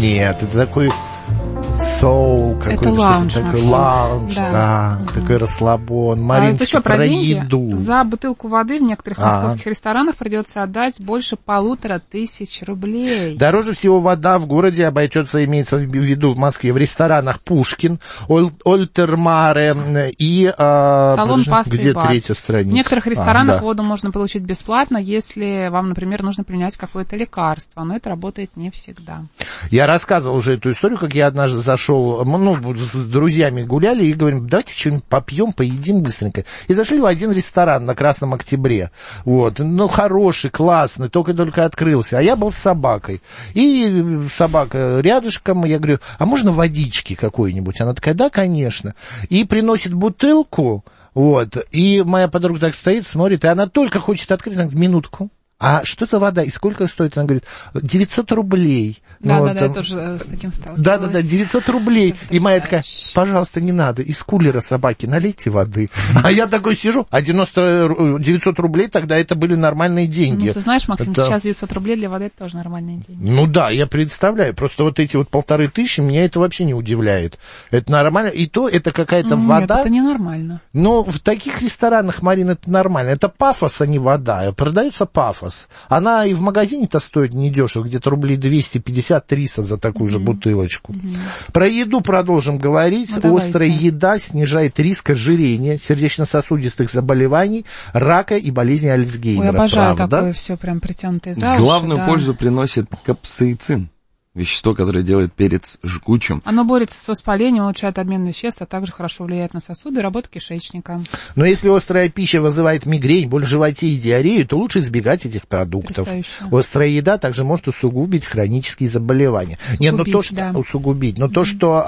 Нет, это такой соул, какой-то лаунж, такой лаунж, да, такой расслабон. Мариночка, про еду. За бутылку воды в некоторых московских ресторанах придется отдать больше 1500 рублей. Дороже всего вода в городе обойдется, имеется в виду в Москве, в ресторанах Пушкин, Ольтермаре и салон пасты где и бар. Третья страница. В некоторых ресторанах воду можно получить бесплатно, если вам, например, нужно принять какое-то лекарство, но это работает не всегда. Я рассказывал уже эту историю, как я однажды зашел, с друзьями гуляли и говорим, давайте что-нибудь попьем, поедим быстренько. И зашли в один ресторан на Красном Октябре. Вот, хороший, классный, только-только открылся. А я был с собакой. И собака рядышком, я говорю, а можно водички какой-нибудь? Она такая, да, конечно. И приносит бутылку, вот, и моя подруга так стоит, смотрит, и она только хочет открыть, она говорит, минутку. А что за вода? И сколько стоит? Она говорит, 900 рублей. Да, я тоже с таким сталкивалась. Да, 900 рублей. И моя такая, пожалуйста, не надо, из кулера собаки налейте воды. А я такой сижу, а 900 рублей тогда это были нормальные деньги. Ты знаешь, Максим, сейчас 900 рублей для воды это тоже нормальные деньги. Ну да, я представляю. Просто вот эти 1500, меня это вообще не удивляет. Это нормально. И то это какая-то вода. Нет, это не нормально. Но в таких ресторанах, Марина, это нормально. Это пафос, а не вода. Продается пафос. Она и в магазине-то стоит недешево, где-то рублей 250-300 за такую же бутылочку. Про еду продолжим говорить. Острая еда снижает риск ожирения, сердечно-сосудистых заболеваний, рака и болезни Альцгеймера. Я обожаю правда? Такое все прям притянутое за уши. Главную пользу приносит капсаицин. Вещество, которое делает перец жгучим. Оно борется с воспалением, улучшает обмен веществ, а также хорошо влияет на сосуды и работу кишечника. Но если острая пища вызывает мигрень, боль в животе и диарею, то лучше избегать этих продуктов. Острая еда также может усугубить хронические заболевания. Усугубить. Но то, что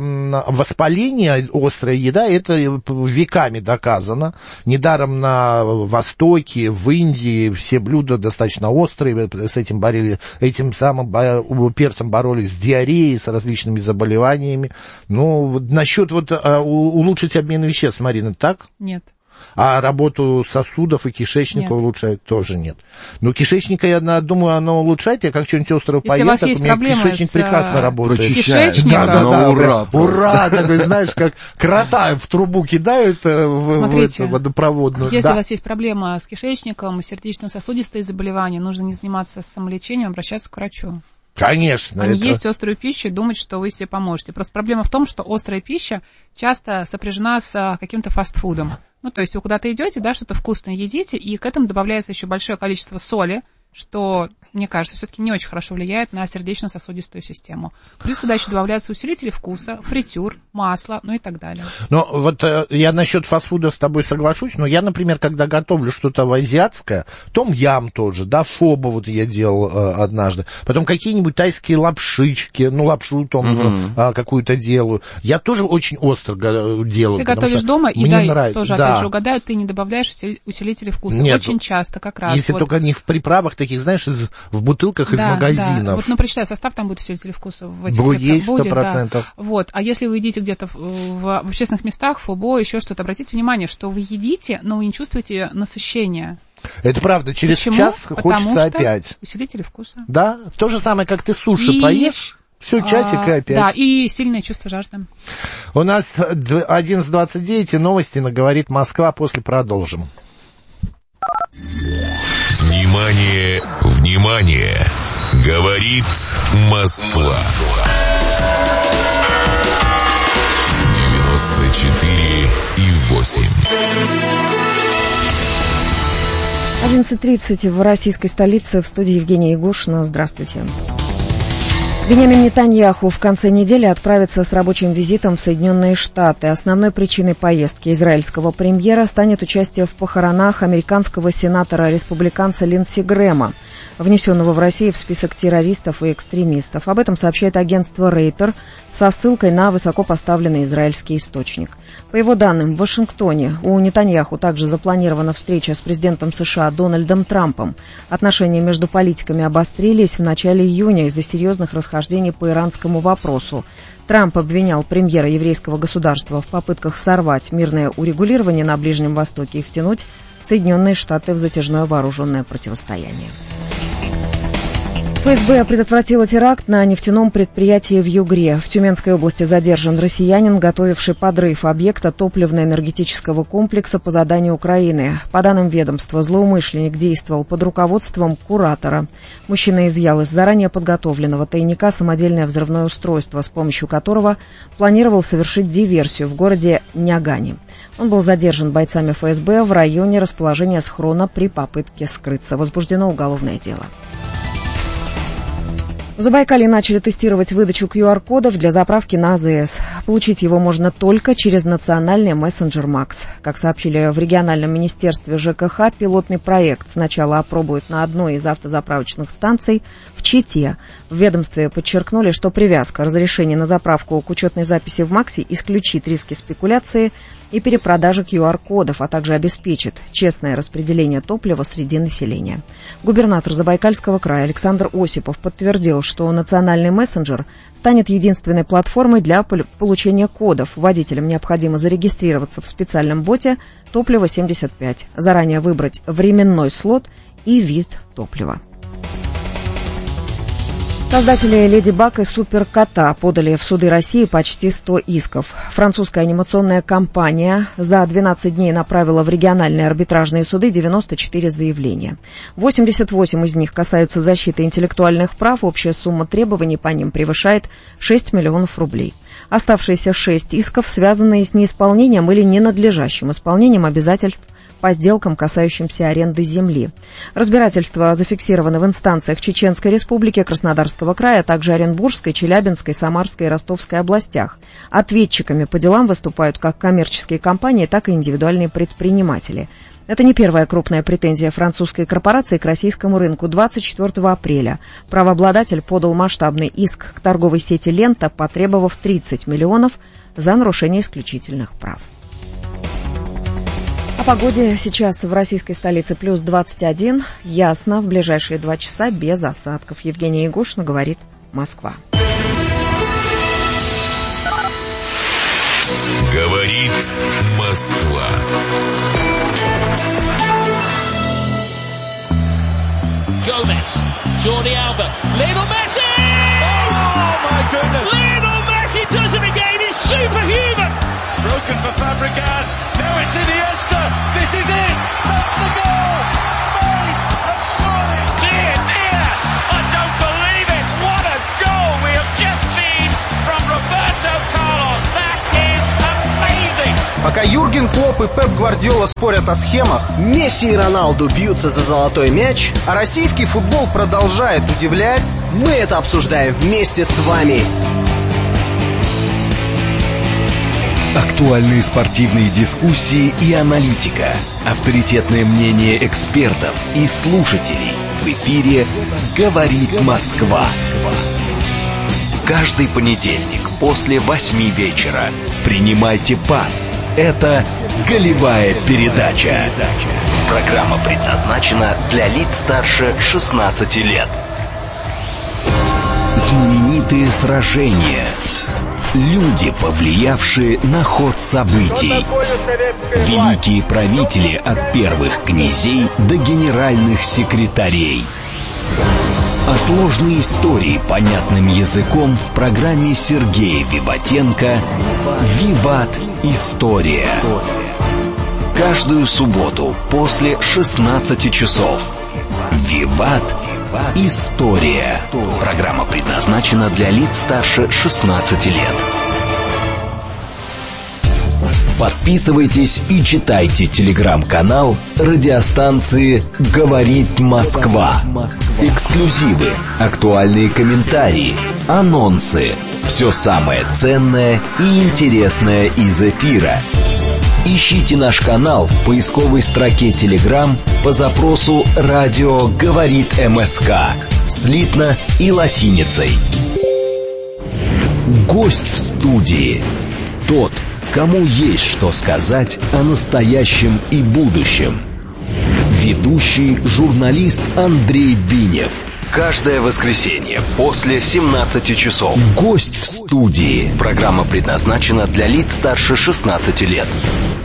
воспаление, острая еда, это веками доказано. Недаром на Востоке, в Индии все блюда достаточно острые, с этим этим самым перцем боролись с диареей, с различными заболеваниями. Ну, насчет улучшить обмен веществ, Марина, так? Нет. А работу сосудов и кишечника улучшает тоже нет. Но кишечника, я думаю, оно улучшает. Я как что-нибудь острого поем, так у меня кишечник прекрасно работает. Прочищает. Да. Ура! Ура! Такой, знаешь, как крота в трубу кидают в эту водопроводную. Если у вас есть проблема с кишечником, сердечно-сосудистые заболевания, нужно не заниматься самолечением, обращаться к врачу. Конечно. А не есть острую пищу и думать, что вы себе поможете. Просто проблема в том, что острая пища часто сопряжена с каким-то фастфудом. Ну, то есть вы куда-то идете, да, что-то вкусное едите, и к этому добавляется еще большое количество соли, что, мне кажется, все-таки не очень хорошо влияет на сердечно-сосудистую систему. Плюс туда еще добавляются усилители вкуса, фритюр, масло, ну и так далее. Ну, вот я насчет фастфуда с тобой соглашусь, но я, например, когда готовлю что-то азиатское, том-ям тоже, да, фобо вот я делал однажды, потом какие-нибудь тайские лапшички, лапшу какую-то делаю, я тоже очень остро делаю. Ты готовишь дома, и тоже, да. опять же, угадаю, ты не добавляешь усилители вкуса. Нет, очень часто как раз. Если только не в приправах таких, знаешь, в бутылках из магазинов. Да. Вот, прочитай состав, там будет усилители вкуса. Есть 100%. Да. Вот. А если вы едите где-то в общественных местах, фобо, еще что-то, обратите внимание, что вы едите, но вы не чувствуете насыщения. Это правда, через час хочется опять. Усилители вкуса. Да, то же самое, как ты суши поешь. Все, часик и опять. Да, и сильное чувство жажды. У нас 11:29, и новости на «Говорит Москва», после продолжим. Внимание, внимание! Говорит Москва. 94,8. 11:30 в российской столице, в студии Евгения Егошина. Здравствуйте. Беньямин Нетаньяху в конце недели отправится с рабочим визитом в Соединенные Штаты. Основной причиной поездки израильского премьера станет участие в похоронах американского сенатора-республиканца Линдси Грэма, внесенного в Россию в список террористов и экстремистов. Об этом сообщает агентство Рейтер со ссылкой на высокопоставленный израильский источник. По его данным, в Вашингтоне у Нетаньяху также запланирована встреча с президентом США Дональдом Трампом. Отношения между политиками обострились в начале июня из-за серьезных расхождений по иранскому вопросу. Трамп обвинял премьера еврейского государства в попытках сорвать мирное урегулирование на Ближнем Востоке и втянуть Соединенные Штаты в затяжное вооруженное противостояние. ФСБ предотвратила теракт на нефтяном предприятии в Югре. В Тюменской области задержан россиянин, готовивший подрыв объекта топливно-энергетического комплекса по заданию Украины. По данным ведомства, злоумышленник действовал под руководством куратора. Мужчина изъял из заранее подготовленного тайника самодельное взрывное устройство, с помощью которого планировал совершить диверсию в городе Нягани. Он был задержан бойцами ФСБ в районе расположения схрона при попытке скрыться. Возбуждено уголовное дело. В Забайкалье начали тестировать выдачу QR-кодов для заправки на АЗС. Получить его можно только через национальный мессенджер МАКС. Как сообщили в региональном министерстве ЖКХ, пилотный проект сначала опробуют на одной из автозаправочных станций в Чите. В ведомстве подчеркнули, что привязка разрешения на заправку к учетной записи в МАКСе исключит риски спекуляции и перепродажи QR-кодов, а также обеспечит честное распределение топлива среди населения. Губернатор Забайкальского края Александр Осипов подтвердил, что национальный мессенджер станет единственной платформой для получения кодов. Водителям необходимо зарегистрироваться в специальном боте «Топливо-75», заранее выбрать временной слот и вид топлива. Создатели «Леди Баг» и «Суперкота» подали в суды России почти 100 исков. Французская анимационная компания за 12 дней направила в региональные арбитражные суды 94 заявления. 88 из них касаются защиты интеллектуальных прав. Общая сумма требований по ним превышает 6 миллионов рублей. Оставшиеся 6 исков, связанные с неисполнением или ненадлежащим исполнением обязательств по сделкам, касающимся аренды земли. Разбирательства зафиксированы в инстанциях Чеченской Республики, Краснодарского края, а также Оренбургской, Челябинской, Самарской и Ростовской областях. Ответчиками по делам выступают как коммерческие компании, так и индивидуальные предприниматели. Это не первая крупная претензия французской корпорации к российскому рынку. 24 апреля правообладатель подал масштабный иск к торговой сети «Лента», потребовав 30 миллионов за нарушение исключительных прав. О погоде сейчас в российской столице плюс 21. Ясно, в ближайшие 2 часа без осадков. Евгения Егошина, говорит Москва. Говорит Москва. Gomez, Jordi Alba, Lionel Messi! Oh my goodness! Lionel Messi does it again, he's superhuman! It's broken for Fabregas, now it's Iniesta, this is it! That's the goal! Spain have scored! Dear, dear! I don't believe it! What a goal we have just seen from Roberto Carlos! That is amazing! Пока Юрген Клопп и Пеп Гвардиола спорят о схемах, Месси и Роналду бьются за золотой мяч, а российский футбол продолжает удивлять, мы это обсуждаем вместе с вами. Актуальные спортивные дискуссии и аналитика, авторитетное мнение экспертов и слушателей. В эфире «Говорит Москва». Каждый понедельник после 8 вечера принимайте пас. Это «Голевая передача». Программа предназначена для лиц старше 16 лет. Знаменитые сражения. Люди, повлиявшие на ход событий. Великие правители от первых князей до генеральных секретарей. А сложные истории понятным языком в программе Сергея Виватенко «Виват. История». Каждую субботу после 16 часов. «Виват. История». Программа предназначена для лиц старше 16 лет. Подписывайтесь и читайте телеграм-канал радиостанции «Говорит Москва». Эксклюзивы, актуальные комментарии, анонсы. Все самое ценное и интересное из эфира. Ищите наш канал в поисковой строке Telegram по запросу «Радио говорит МСК» слитно и латиницей. Гость в студии. Тот, кому есть что сказать о настоящем и будущем. Ведущий журналист Андрей Бинев. Каждое воскресенье после 17 часов. Гость в студии. Программа предназначена для лиц старше 16 лет.